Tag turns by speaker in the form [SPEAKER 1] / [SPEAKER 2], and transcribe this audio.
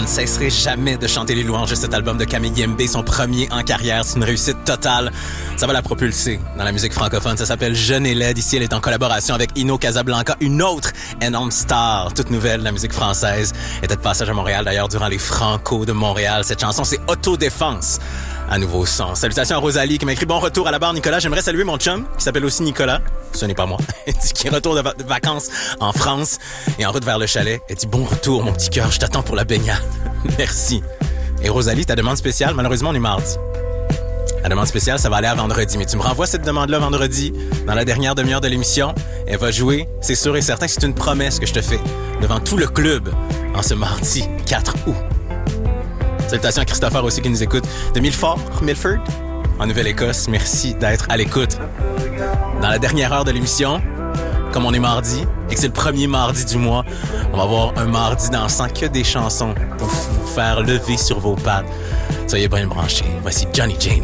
[SPEAKER 1] ne cesserai jamais de chanter les louanges de cet album de Camille Yembe, son premier en carrière. C'est une réussite totale. Ça va la propulser dans la musique francophone. Ça s'appelle Jeune et laide. Ici, elle est en collaboration avec Ino Casablanca, une autre énorme star, toute nouvelle de la musique française. Elle était de passage à Montréal, d'ailleurs, durant les Franco de Montréal. Cette chanson, c'est Autodéfense. À nouveau son. Salutations à Rosalie qui m'a écrit « Bon retour à la barre, Nicolas. J'aimerais saluer mon chum, qui s'appelle aussi Nicolas. Ce n'est pas moi. Elle dit qu'il retourne de vacances en France et en route vers le chalet. Elle dit « Bon retour, mon petit cœur. Je t'attends pour la baignade. » Merci. Et Rosalie, ta demande spéciale, malheureusement, on est mardi. La demande spéciale, ça va aller à vendredi. Mais tu me renvoies cette demande-là vendredi, dans la dernière demi-heure de l'émission. Elle va jouer, c'est sûr et certain. C'est une promesse que je te fais devant tout le club en ce mardi 4 août. Salutations à Christopher aussi qui nous écoute de Milford, en Nouvelle-Écosse. Merci d'être à l'écoute. Dans la dernière heure de l'émission, comme on est mardi et que c'est le premier mardi du mois, on va avoir un mardi dansant que des chansons pour vous faire lever sur vos pattes. Soyez bien branchés. Voici Johnny Jane.